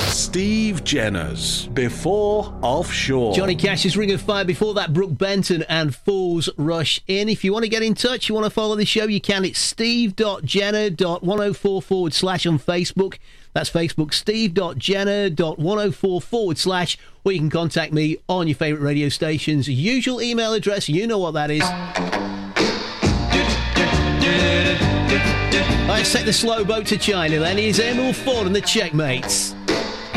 Steve Jenner's Before Offshore. Johnny Cash's Ring of Fire. Before that, Brooke Benton and Fools Rush In. If you want to get in touch, you want to follow the show, you can. It's steve.jenner.104 / on Facebook. That's Facebook, steve.jenner.104 / or you can contact me on your favourite radio station's usual email address. You know what that is. Let's take the slow boat to China then. Here's Emil Ford and the Checkmates.